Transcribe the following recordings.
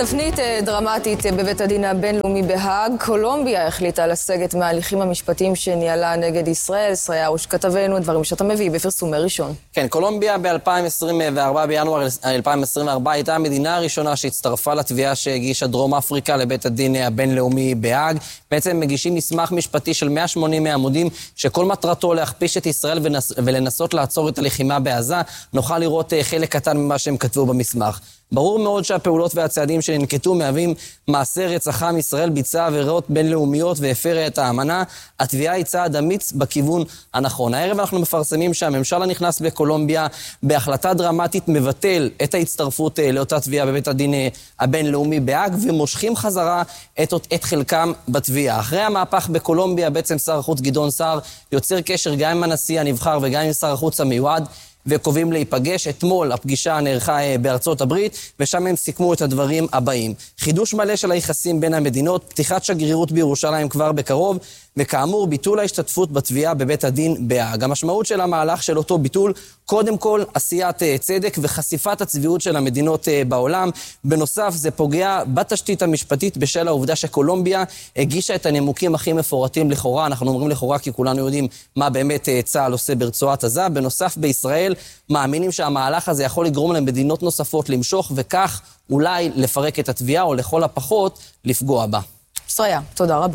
תפנית דרמטית בבית הדין הבינלאומי בהאג. קולומביה החליטה לסגת מההליכים המשפטיים שניהלה נגד ישראל. שריה ארוש כתבנו, דברים שאתה מביא בפרסומי ראשון. כן, קולומביה ב-2024, בינואר 2024, הייתה המדינה הראשונה שהצטרפה לתביעה שהגישה דרום אפריקה לבית הדין הבינלאומי בהאג. בעצם מגישים מסמך משפטי של 180 עמודים, שכל מטרתו להכפיש את ישראל ולנסות לעצור את הלחימה בעזה. נוכל לראות חלק קטן ממה שהם כתבו במסמך. ברור מאוד שהפעולות והצעדים שננקטו מהווים מעשה רצח ישראל, ביצע עבירות בינלאומיות והפרה את האמנה. התביעה היא צעד אמיץ בכיוון הנכון. הערב אנחנו מפרסמים שהממשל הנכנס בקולומביה בהחלטה דרמטית מבטל את ההצטרפות לאותה תביעה בבית הדין הבינלאומי בהאג, ומושכים חזרה את חלקם בתביעה. אחרי המהפך בקולומביה, בעצם שר החוץ גדעון סער יוצר קשר גם עם הנשיא הנבחר וגם עם שר החוץ המיועד, וקובעים להיפגש. אתמול הפגישה נערכה בארצות הברית, ושם הם סיכמו את הדברים הבאים: חידוש מלא של היחסים בין המדינות, פתיחת שגרירות בירושלים כבר בקרוב, וכאמור ביטול ההשתתפות בתביעה בבית הדין בהאג. המשמעות של המהלך של אותו ביטול, קודם כל עשיית צדק וחשיפת הצביעות של המדינות בעולם. בנוסף, זה פוגע בתשתית המשפטית בשל העובדה שקולומביה הגישה את הנימוקים הכי מפורטים לכאורה. אנחנו אומרים לכאורה כי כולנו יודעים מה באמת צה"ל עושה ברצועת עזה. בנוסף, בישראל מאמינים שהמהלך הזה יכול לגרום למדינות נוספות למשוך, וכך אולי לפרק את התביעה, או לכל הפחות לפגוע בה. שריה, תודה רבה.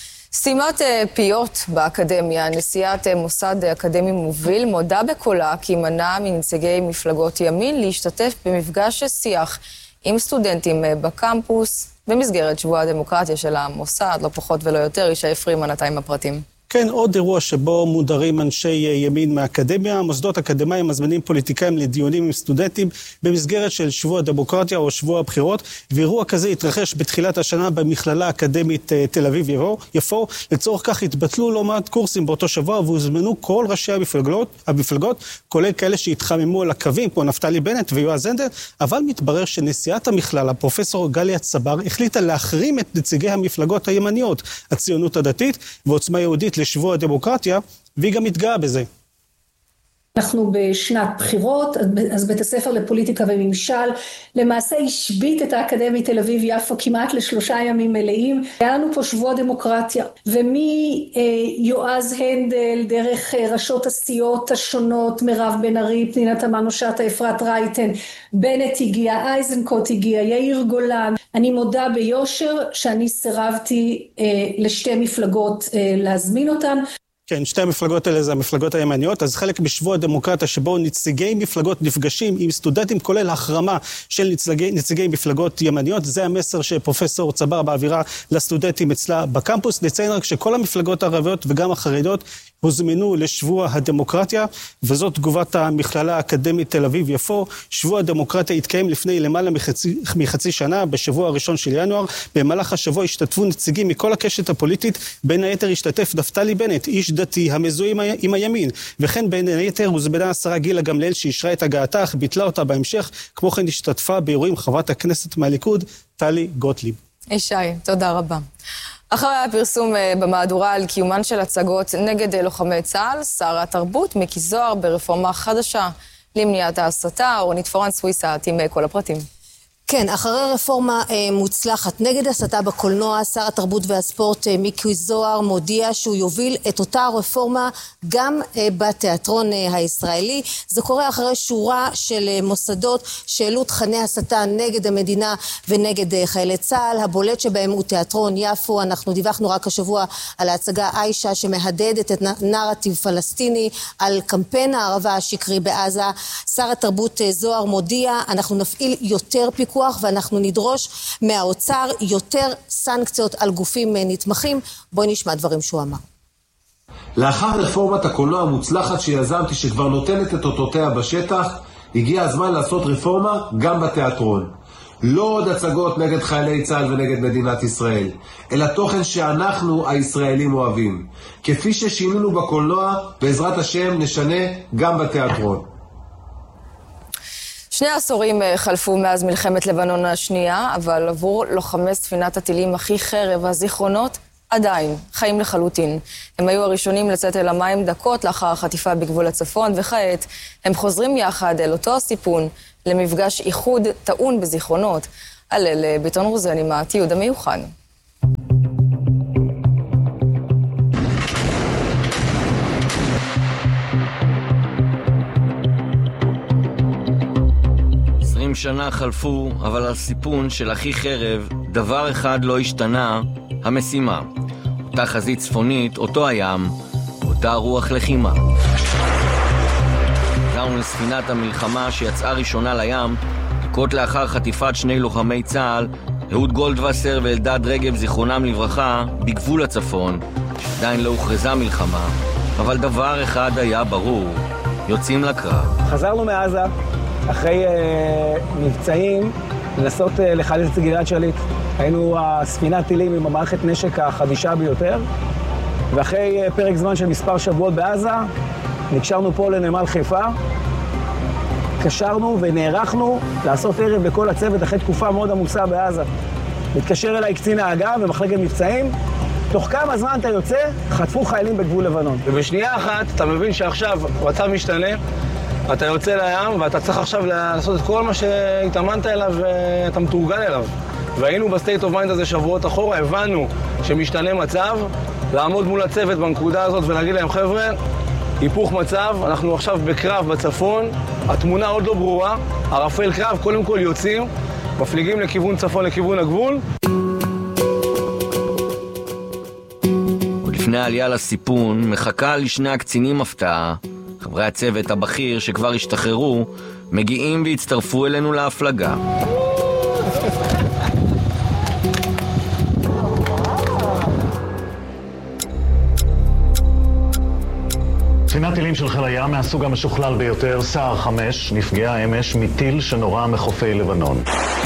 סתימת פיות באקדמיה. נשיאת מוסד אקדמי מוביל מודה בקולה כי מנע מנציגי מפלגות ימין להשתתף במפגש שיח עם סטודנטים בקמפוס במסגרת שבוע הדמוקרטיה של המוסד, לא פחות ולא יותר. ישי פרימן, אתה עם הפרטים. כן, עוד אירוע שבו מודרים אנשי ימין מהאקדמיה. מוסדות אקדמיים מזמינים פוליטיקאים לדיונים עם סטודנטים במסגרת של שבוע הדמוקרטיה או שבוע הבחירות, ואירוע כזה התרחש בתחילת השנה במכללה האקדמית תל אביב יפו. לצורך כך התבטלו לא מעט קורסים באותו שבוע, והוזמנו כל ראשי המפלגות, כולל כאלה שהתחממו על הקווים, כמו נפתלי בנט ויועז הנדל, אבל מתברר שנשיאת המכללה, פרופסור גליה צבר, החליטה להחרים את נציגי המפלגות הימניות, הציונות הדתית ועוצמה יהודית, לשבוע הדמוקרטיה, והיא גם התגאה בזה. אנחנו בשנת בחירות, אז בית הספר לפוליטיקה וממשל למעשה השבית את האקדמית תל אביב יפו כמעט ל3 ימים מלאים. היה לנו פה שבוע דמוקרטיה, יועז הנדל, דרך ראשות הסיעות השונות, מירב בן ארי, פנינה תמנו שטה, אפרת רייטן, בנט הגיע, אייזנקוט הגיע, יאיר גולן. אני מודה ביושר שאני סירבתי לשתי מפלגות להזמין אותן. כן, שתי המפלגות האלה זה המפלגות הימניות, אז חלק בשבוע הדמוקרטיה שבו נציגי מפלגות נפגשים עם סטודנטים, כולל החרמה של נציגי מפלגות ימניות. זה המסר שפרופסור צבר מעבירה לסטודנטים אצלה בקמפוס. נציין רק שכל המפלגות הערביות וגם החרדיות הוזמנו לשבוע הדמוקרטיה, וזאת תגובת המכללה האקדמית תל אביב יפו. שבוע הדמוקרטיה התקיים לפני למעלה מחצי שנה, בשבוע הראשון של ינואר. במהלך השבוע השתתפו נציגים מכל הקשת הפוליטית, בין היתר השתתף נפתלי בנט, איש דתי המזוהה עם הימין, וכן בין היתר הוזמנה השרה גילה גמליאל שאישרה את הגעתה, אך ביטלה אותה בהמשך. כמו כן השתתפה באירועים חברת הכנסת מהליכוד טלי גוטליב. ישי, תודה רבה. אחרי הפרסום במהדורה על קיומן של הצגות נגד לוחמי צה"ל, שר התרבות מיקי זוהר ברפורמה חדשה למניעת ההסתה. אורנית פורן-סוויסה עם כל הפרטים. כן, אחרי רפורמה מוצלחת נגד הסתה בקולנוע, שר התרבות והספורט מיקי זוהר מודיע שהוא יוביל את אותה רפורמה גם בתיאטרון הישראלי. זה קורה אחרי שורה של מוסדות שהעלו תכני הסתה נגד המדינה ונגד חיילי צה"ל. הבולט שבהם הוא תיאטרון יפו. אנחנו דיווחנו רק השבוע על ההצגה איישה שמהדהדת את נרטיב פלסטיני על קמפיין הערבה השקרי בעזה. שר התרבות זוהר מודיע, אנחנו נפעיל יותר פיקוח ואנחנו נדרוש מהאוצר יותר סנקציות על גופים נתמכים. בואי נשמע דברים שהוא אמר. לאחר רפורמת הקולנוע המוצלחת שיזמתי שכבר נותנת את אותותיה בשטח, הגיע הזמן לעשות רפורמה גם בתיאטרון. לא עוד הצגות נגד חיילי צה"ל ונגד מדינת ישראל, אלא תוכן שאנחנו הישראלים אוהבים. כפי ששינינו בקולנוע, בעזרת השם נשנה גם בתיאטרון. 2 עשורים חלפו מאז מלחמת לבנון השנייה, אבל עבור לוחמי ספינת הטילים אחי חרב, הזיכרונות עדיין חיים לחלוטין. הם היו הראשונים לצאת אל המים דקות לאחר החטיפה בגבול הצפון, וכעת הם חוזרים יחד אל אותו הסיפון למפגש איחוד טעון בזיכרונות. הלל ביטון רוזן עם התיעוד המיוחד. שנה חלפו, אבל על סיפון של אחי חרב, דבר אחד לא השתנה, המשימה. אותה חזית צפונית, אותו הים, אותה רוח לחימה. חזרנו לספינת המלחמה שיצאה ראשונה לים, דקות לאחר חטיפת שני לוחמי צה"ל, אהוד גולדווסר ואלדד רגב זיכרונם לברכה, בגבול הצפון, שעדיין לא הוכרזה מלחמה, אבל דבר אחד היה ברור, יוצאים לקרב. חזרנו מעזה, אחרי מבצעים, לנסות לחלץ את גלעד שליט. היינו הספינת טילים עם המערכת נשק החדישה ביותר, ואחרי פרק זמן של מספר שבועות בעזה, נקשרנו פה לנמל חיפה, קשרנו ונערכנו לעשות ערב לכל הצוות אחרי תקופה מאוד עמוסה בעזה. מתקשר אליי קצין האג"ם במחלקת מבצעים, תוך כמה זמן אתה יוצא, חטפו חיילים בגבול לבנון. ובשנייה אחת אתה מבין שעכשיו המצב משתנה, אתה יוצא לים ואתה צריך עכשיו לעשות את כל מה שהתאמנת אליו ואתה מתורגל אליו. והיינו בסטייט אוף מיינד הזה שבועות אחורה, הבנו שמשתנה מצב, לעמוד מול הצוות בנקודה הזאת ולהגיד להם, חבר'ה, היפוך מצב, אנחנו עכשיו בקרב בצפון, התמונה עוד לא ברורה, ערפל קרב, קודם כל יוצאים, מפליגים לכיוון צפון, לכיוון הגבול. עוד לפני העלייה לסיפון, מחכה לשני הקצינים הפתעה. חברי הצוות הבכיר שכבר השתחררו, מגיעים והצטרפו אלינו להפלגה. ספינת טילים של חיל הים מהסוג המשוכלל ביותר, סער 5, נפגעה אמש מטיל שנורה מחופי לבנון.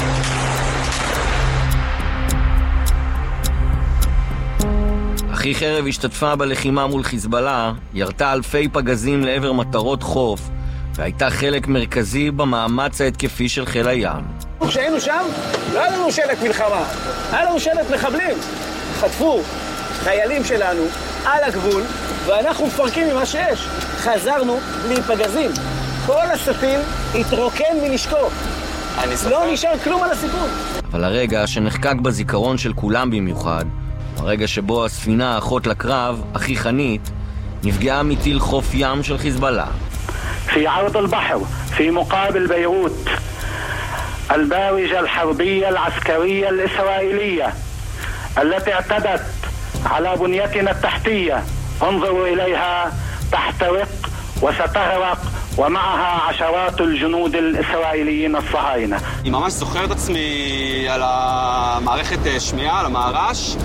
אחי חרב השתתפה בלחימה מול חיזבאללה, ירתה אלפי פגזים לעבר מטרות חוף, והייתה חלק מרכזי במאמץ ההתקפי של חיל הים. כשהיינו שם, לא היה לנו שלט מלחמה, היה לנו שלט מחבלים. חטפו חיילים שלנו על הגבול, ואנחנו מפרקים ממה שיש. חזרנו בלי פגזים. כל הספין התרוקן מנשקו. לא נשאר כלום על הסיפור. אבל הרגע שנחקק בזיכרון של כולם במיוחד, הרגע שבו הספינה האחות לקרב, אחי חנית, נפגעה מטיל חוף ים של חיזבאללה. في عرض البحر في مقابل بيروت الباوجة الحربية العسكرية الإسرائيلية التي اعتدت على بنيتنا التحتية انظروا إليها تحترق وستغرق ومعها عشرات الجنود الإسرائيليين الصهاينة. אני ממש זוכר את עצמי על המערכת שמיעה, על המערש,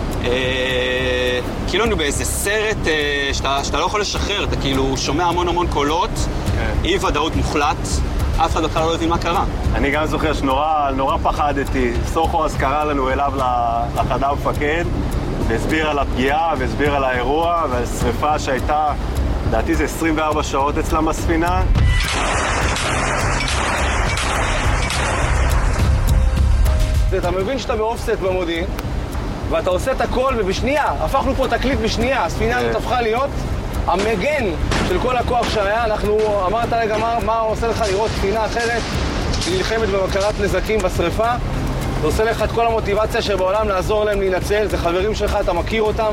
כאילו אני באיזה סרט שאתה לא יכול לשחרר, אתה כאילו שומע המון קולות, אי ודאות מוחלט, אף אחד בכלל לא יודעים מה קרה. אני גם זוכר שנורא פחדתי. סוחו אז קרא לנו אליו לחדר מפקד, והסביר על הפגיעה והסביר על האירוע ועל שריפה שהייתה, לדעתי זה 24 שעות אצלם בספינה. אתה מבין שאתה באופסט במודיעין, ואתה עושה את הכל ובשנייה, הפכנו פה תקליט בשנייה, הספינה הזאת הפכה להיות המגן של כל הכוח שהיה. אנחנו, אמרת רגע, מה עושה לך לראות ספינה אחרת שנלחמת בבקרת נזקים בשריפה? זה עושה לך את כל המוטיבציה שבעולם לעזור להם להינצל, זה חברים שלך, אתה מכיר אותם.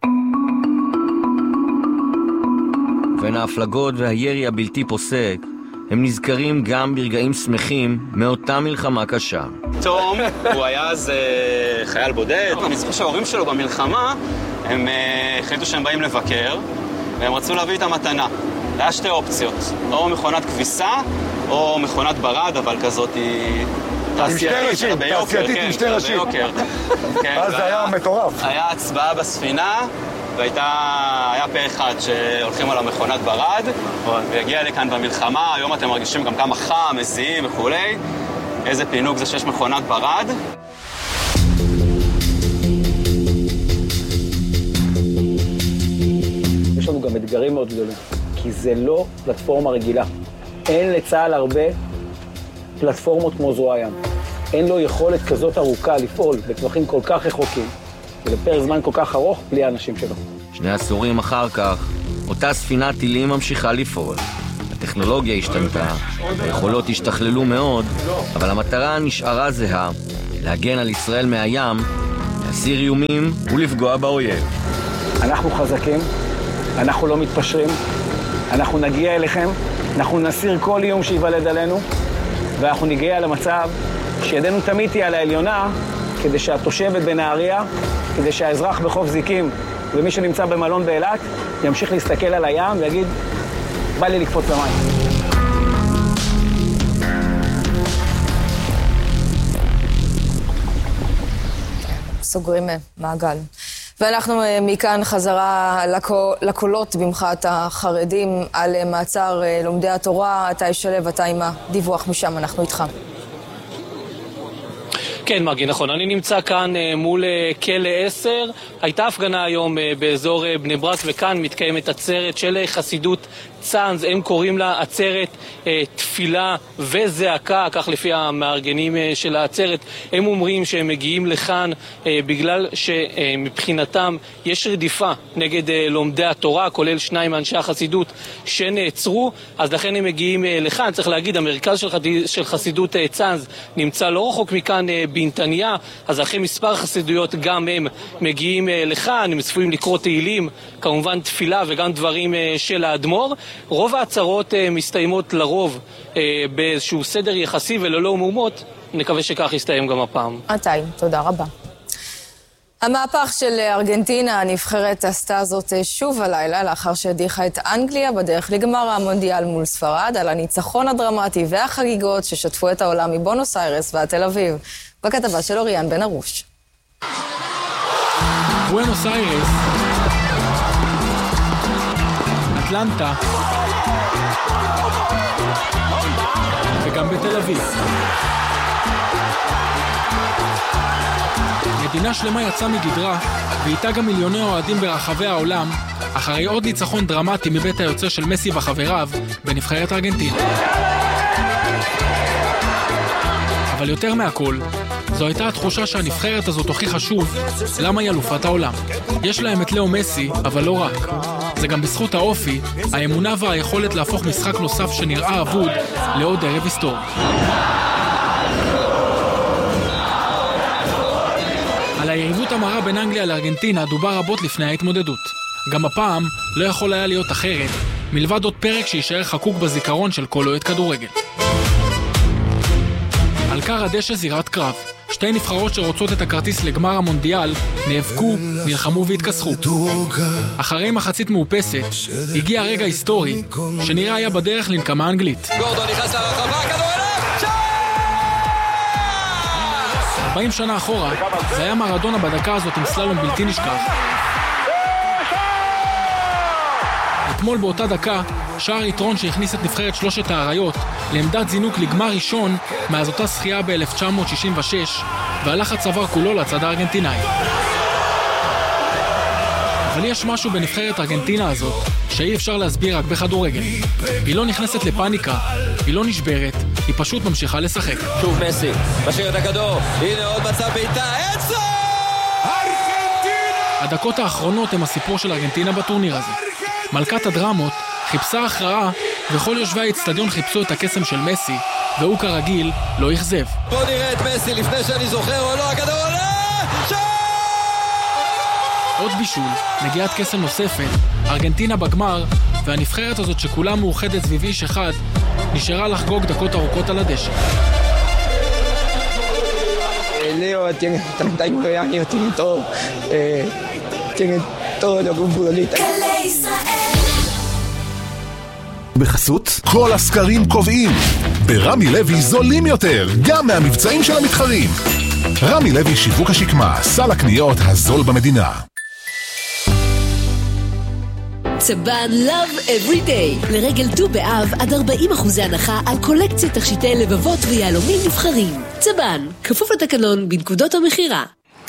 בין ההפלגות והירי הבלתי פוסק, הם נזכרים גם ברגעים שמחים מאותה מלחמה קשה. תום, הוא היה אז חייל בודד. אני זוכר שההורים שלו במלחמה, הם החליטו שהם באים לבקר, והם רצו להביא את המתנה. היה שתי אופציות, או מכונת כביסה, או מכונת ברד, אבל כזאת היא תעשייתית, עם שתי ראשים. אז זה היה מטורף. היה הצבעה בספינה, והיה פה אחד שהולכים על המכונת ברד, והגיע לי כאן במלחמה, היום אתם מרגישים גם כמה חם, מזיעים וכולי. איזה פינוק זה שיש מכונת ברד. יש לנו גם אתגרים מאוד גדולים, כי זה לא פלטפורמה רגילה. אין לצה"ל הרבה פלטפורמות כמו זרוע הים. אין לו יכולת כזאת ארוכה לפעול בטווחים כל כך רחוקים, ולפרק זמן כל כך ארוך בלי האנשים שלו. 2 עשורים אחר כך, אותה ספינת טילים ממשיכה לפעול. הטכנולוגיה השתנתה, היכולות השתכללו מאוד, אבל המטרה נשארה זהה, להגן על ישראל מהים, להסיר איומים ולפגוע באויב. אנחנו חזקים, אנחנו לא מתפשרים, אנחנו נגיע אליכם, אנחנו נסיר כל איום שיוולד עלינו, ואנחנו נגיע למצב שידנו תמיד תהיה על העליונה, כדי שהתושבת בנהריה, כדי שהאזרח בחוף זיקים ומי שנמצא במלון באילת ימשיך להסתכל על הים ויגיד, בא לי לקפוץ למים. סוגרים מעגל. ואנחנו מכאן חזרה לקולות במחאת החרדים על מעצר לומדי התורה. אתה ישלב, אתה עם הדיווח משם, אנחנו איתך. כן, מרגי, נכון. אני נמצא כאן מול כלא 10. הייתה הפגנה היום באזור בני ברק, וכאן מתקיימת עצרת של חסידות צאנז. הם קוראים לה עצרת תפילה וזעקה, כך לפי המארגנים של העצרת. הם אומרים שהם מגיעים לכאן בגלל שמבחינתם יש רדיפה נגד לומדי התורה, כולל 2 מאנשי החסידות שנעצרו, אז לכן הם מגיעים לכאן. צריך להגיד, המרכז של חסידות צאנז נמצא לא רחוק מכאן בנתניה, אז אחרי מספר חסידויות גם הם מגיעים לכאן, הם צפויים לקרוא תהילים, כמובן תפילה וגם דברים של האדמו"ר. רוב ההצהרות מסתיימות לרוב באיזשהו סדר יחסי וללא מהומות. נקווה שכך יסתיים גם הפעם. תודה רבה. המהפך של ארגנטינה הנבחרת עשתה זאת שוב הלילה, לאחר שהדיחה את אנגליה בדרך לגמר המונדיאל מול ספרד, על הניצחון הדרמטי והחגיגות ששתפו את העולם מבונוס איירס ועד תל אביב. בכתבה של אוריאן בן ארוש. בונוס איירס, אטלנטה וגם בתל אביב. מדינה שלמה יצאה מגדרה, ואיתה גם מיליוני אוהדים ברחבי העולם, אחרי עוד ניצחון דרמטי מבית היוצר של מסי וחבריו בנבחרת ארגנטינה. אבל יותר מהכל, זו הייתה התחושה שהנבחרת הזאת הוכיחה שוב למה היא אלופת העולם. יש להם את לאו מסי, אבל לא רק. זה גם בזכות האופי, האמונה והיכולת להפוך משחק נוסף שנראה אבוד לעוד ערב היסטורי. על היריבות המרה בין אנגליה לארגנטינה דובר רבות לפני ההתמודדות. גם הפעם לא יכול היה להיות אחרת, מלבד עוד פרק שישאר חקוק בזיכרון של כל אוהד כדורגל. על קר הדשא זירת קרב. 2 נבחרות שרוצות את הכרטיס לגמר המונדיאל נאבקו, נלחמו והתכסחו. אחרי מחצית מאופסת, הגיע רגע היסטורי שנראה היה בדרך לנקמה אנגלית. גורדון נכנס לרחבה, כדור אליו! 40 שנה אחורה, זה היה מרדונה בדקה הזאת עם סללום בלתי נשכח. אתמול באותה דקה, שער יתרון שהכניס את נבחרת 3 האריות לעמדת זינוק לגמר ראשון מאז אותה זכייה ב-1966, והלחץ עבר כולו לצד הארגנטינאי. אבל יש משהו בנבחרת ארגנטינה הזאת שאי אפשר להסביר רק בכדורגל. היא לא נכנסת לפאניקה, היא לא נשברת, היא פשוט ממשיכה לשחק. שוב מסי, משאיר את הכדור, הנה עוד מצב בעיטה, אצו! הדקות האחרונות הם הסיפור של ארגנטינה בטורניר הזה. מלכת הדרמות חיפשה הכרעה, וכל יושבי האצטדיון חיפשו את הקסם של מסי, והוא כרגיל לא יחזב. בוא נראה את מסי לפני שאני זוכר או לא, הכדור עולה! עוד בישול, נגיעת קסם נוספת, ארגנטינה בגמר, והנבחרת הזאת שכולה מאוחדת סביב איש אחד, נשארה לחגוג דקות ארוכות על הדשא. Leo tiene 39 años, tiene todo lo que un futbolista. בחסות, כל הסקרים קובעים. ברמי לוי זולים יותר, גם מהמבצעים של המתחרים. רמי לוי שיווק השקמה, סל הקניות הזול במדינה. צבן Love Every Day. לרגל ט"ו באב עד 40% הנחה על קולקציית תכשיטי לבבות ויהלומים נבחרים. צבן, כפוף לתקנון בנקודות המחירה.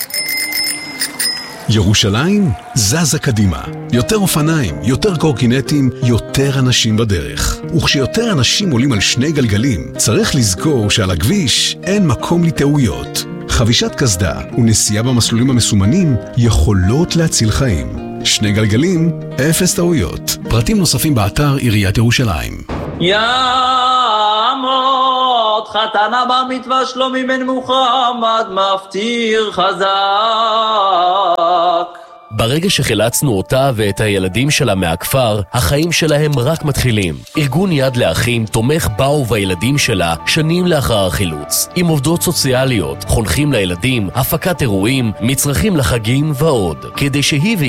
ירושלים זזה קדימה. יותר אופניים, יותר קורקינטים, יותר אנשים בדרך. וכשיותר אנשים עולים על 2 גלגלים, צריך לזכור שעל הכביש אין מקום לטעויות. חבישת קסדה ונסיעה במסלולים המסומנים יכולות להציל חיים. 2 גלגלים, 0 טעויות. פרטים נוספים באתר עיריית ירושלים. יעמוד חתן הבר מצווה שלומי בן מוחמד מפטיר חזק. ברגע שחילצנו אותה ואת הילדים שלה מהכפר, החיים שלהם רק מתחילים. ארגון יד לאחים תומך בה ובילדים שלה שנים לאחר החילוץ. עם עובדות סוציאליות, חונכים לילדים, הפקת אירועים, מצרכים לחגים ועוד. כדי שהיא